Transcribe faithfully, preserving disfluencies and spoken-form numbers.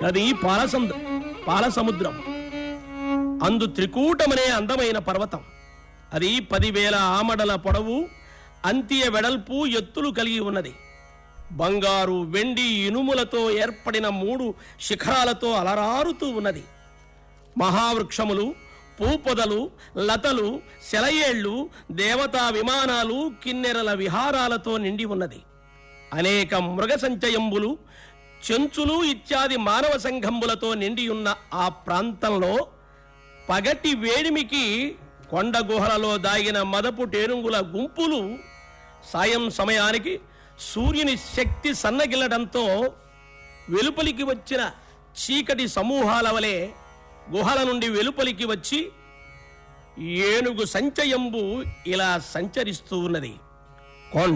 అది పాలసముద్రం పాలసముద్రం అందు త్రికూటమనే అందమైన పర్వతం. అది పదివేల ఆమడల పొడవు, అంత్య వెడల్పు, ఎత్తులు కలిగి ఉన్నది. బంగారు, వెండి, ఇనుములతో ఏర్పడిన మూడు శిఖరాలతో అలరారుతూ ఉన్నది. మహావృక్షములు, పూపొదలు, లతలు, సెలయేళ్లు, దేవతా విమానాలు, కిన్నెరల విహారాలతో నిండి ఉన్నది. అనేక మృగ సంచయంబులు, చెంచులు ఇత్యాది మానవ సంఘంబులతో నిండియున్న ఆ ప్రాంతంలో పగటి వేడిమికి కొండ గుహలలో దాగిన మదపు టేనుగుల గుంపులు సాయం సమయానికి సూర్యుని శక్తి సన్నగిల్లడంతో వెలుపలికి వచ్చిన చీకటి సమూహాల వలె గుహల నుండి వెలుపలికి వచ్చి ఏనుగు సంచయంబు ఇలా సంచరిస్తూ ఉన్నది.